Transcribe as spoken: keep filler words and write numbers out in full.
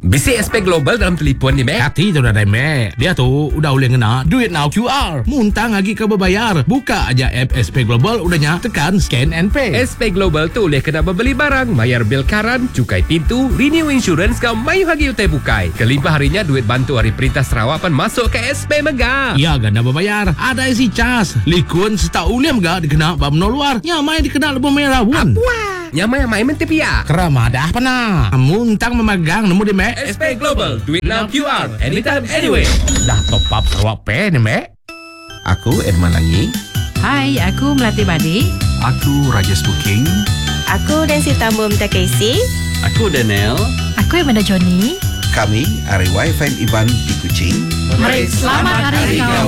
Bisi S P Global dalam telefon ni, Mek. Hati tu dah dah, Mek. Dia tu udah boleh kena duit now Q R. Muntang lagi ke berbayar. Buka aja app S P Global, udahnya tekan scan and pay. S P Global tu boleh kena membeli barang, bayar bil karan, cukai pintu, renew insurance kau mayu hagi utai bukai. Kelimpah harinya duit bantu hari perintah Sarawak pan masuk ke S P Mega. Ya, ganda berbayar. Ada isi cas. Likun setau uliam gak dikena bamno luar. Nyamai dikena lebih merah wan. Wah, nyamai yang main mentipia. Keramadah pernah. Muntang memegang nemu di, Mek. S P Global, duit now Q R, anytime, anyway. Dah top up Sarawak Pay ni, Mek. Aku Edman Langi. Hai, aku Melati Badi. Aku Rajas Booking. Aku Dancy Tambum Takeisi. Aku Daniel. Aku Amanda Johnny. Kami Ari Wifi Iban di Kuching. Mari selamat hari kau.